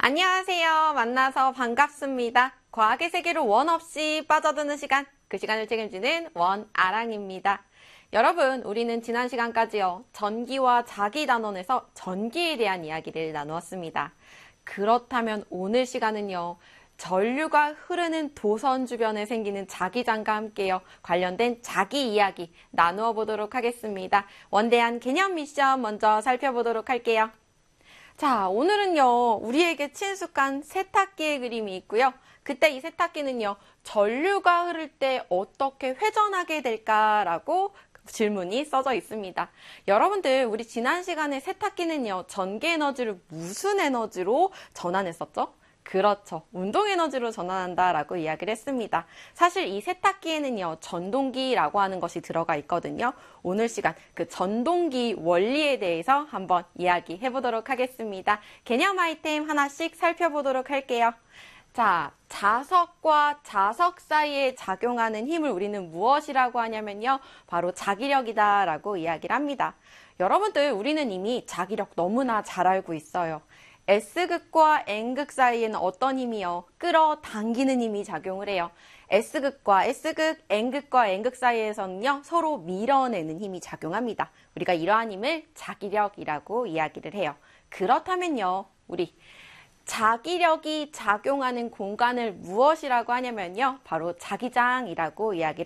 안녕하세요. 만나서 반갑습니다. 과학의 세계로 원 없이 빠져드는 시간, 그 시간을 책임지는 원아랑입니다. 여러분, 우리는 지난 시간까지요, 전기와 자기 단원에서 전기에 대한 이야기를 나누었습니다. 그렇다면 오늘 시간은요, 전류가 흐르는 도선 주변에 생기는 자기장과 함께요, 관련된 자기 이야기 나누어 보도록 하겠습니다. 원대한 개념 미션 먼저 살펴보도록 할게요. 자, 오늘은요, 우리에게 친숙한 세탁기의 그림이 있고요. 그때 이 세탁기는요, 전류가 흐를 때 어떻게 회전하게 될까라고 질문이 써져 있습니다. 여러분들, 우리 지난 시간에 세탁기는요, 전기 에너지를 무슨 에너지로 전환했었죠? 그렇죠. 운동 에너지로 전환한다라고 이야기를 했습니다. 사실 이 세탁기에는요, 전동기라고 하는 것이 들어가 있거든요. 오늘 시간 그 전동기 원리에 대해서 한번 이야기해 보도록 하겠습니다. 개념 아이템 하나씩 살펴보도록 할게요. 자, 자석과 자석 사이에 작용하는 힘을 우리는 무엇이라고 하냐면요, 바로 자기력이다라고 이야기를 합니다. 여러분들, 우리는 이미 자기력 너무나 잘 알고 있어요. S극과 N극 사이에는 어떤 힘이요? 끌어당기는 힘이 작용을 해요. S극과 S극, N극과 N극 사이에서는요, 서로 밀어내는 힘이 작용합니다. 우리가 이러한 힘을 자기력이라고 이야기를 해요. 그렇다면요, 우리 자기력이 작용하는 공간을 무엇이라고 하냐면요, 바로 자기장이라고 이야기를